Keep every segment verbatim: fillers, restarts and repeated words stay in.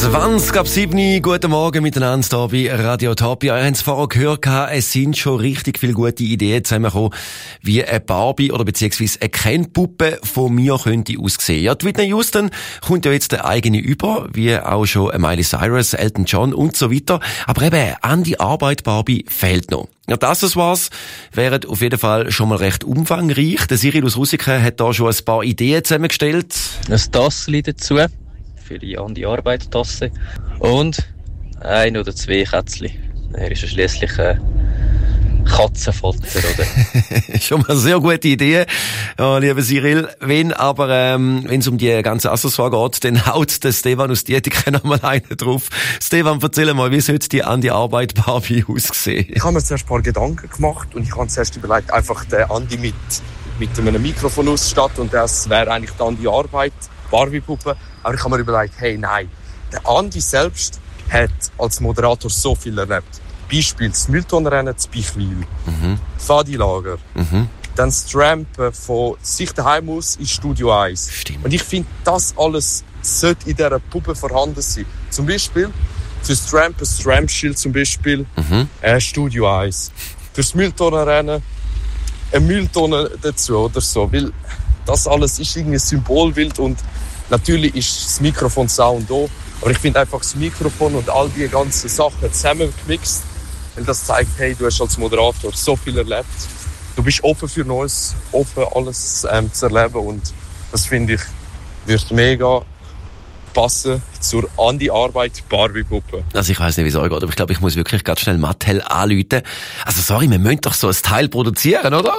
zwanzig ab sieben, guten Morgen miteinander hier bei Radio Top. Ja, ihr habt es vorher gehört, es sind schon richtig viele gute Ideen zusammengekommen, wie eine Barbie oder beziehungsweise eine Ken-Puppe von mir könnte aussehen. Ja, die Whitney Houston kommt ja jetzt eine eigene über, wie auch schon Miley Cyrus, Elton John und so weiter. Aber eben, an die Arbeit Barbie fehlt noch. Ja, das es war's, wäre auf jeden Fall schon mal recht umfangreich. Der Cyril aus Rusiken hat da schon ein paar Ideen zusammengestellt. Ein Tassli dazu, für die an die Arbeit Tasse. Und ein oder zwei Kätzli. Er ist ja schliesslich ein Katzenvater, oder? Schon mal eine sehr gute Idee, ja, lieber Cyril. Wenn aber, ähm, wenn es um die ganzen Accessoires geht, dann haut der Stefan aus Dietike noch mal einen drauf. Stefan, erzähl mal, wie sollte die an die Arbeit Barbie aussehen? Ich habe mir zuerst ein paar Gedanken gemacht und ich habe zuerst überlegt, einfach den Andi mit, mit einem Mikrofon ausstatten und das wäre eigentlich dann die Arbeit Barbie-Puppe. Aber ich habe mir überlegt, hey, nein, der Andi selbst hat als Moderator so viel erlebt. Beispiel das Mülltonnenrennen zu Bichwil, mhm. Fadi-Lager, mhm. dann das Trampen von sich daheim aus ins Studio eins. Stimmt. Und ich finde, das alles sollte in dieser Puppe vorhanden sein. Zum Beispiel fürs Trampen, das Tramp-Schild zum Beispiel, mhm. äh, Studio eins. Fürs Mülltonnenrennen eine Mülltonne dazu oder so, weil das alles ist irgendwie Symbolbild und natürlich ist das Mikrofon Sound da, aber ich finde einfach das Mikrofon und all die ganzen Sachen zusammengemixt, weil das zeigt, hey, du hast als Moderator so viel erlebt. Du bist offen für Neues, offen alles ähm, zu erleben und das finde ich, wird mega passen zur an die Arbeit Barbie-Puppe. Also ich weiss nicht, wie es euch geht, aber ich glaube, ich muss wirklich ganz schnell Mattel anrufen. Also sorry, wir müssen doch so ein Teil produzieren, oder?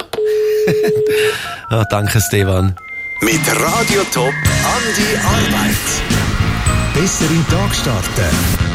Ja, danke, Stefan. Mit Radio Top an die Arbeit. Besser in den Tag starten.